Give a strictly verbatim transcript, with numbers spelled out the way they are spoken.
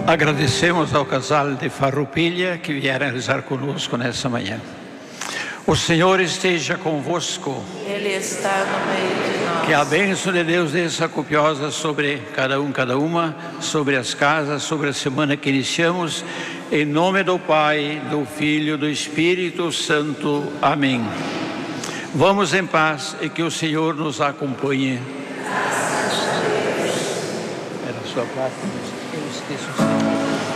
Agradecemos ao casal de Farroupilha que vieram rezar conosco nessa manhã. O Senhor esteja convosco. Ele está no meio de nós. Que a bênção de Deus desça copiosa sobre cada um, cada uma, sobre as casas, sobre a semana que iniciamos. Em nome do Pai, do Filho e do Espírito Santo. Amém. Vamos em paz e que o Senhor nos acompanhe. Era a sua parte, eu esqueço sempre.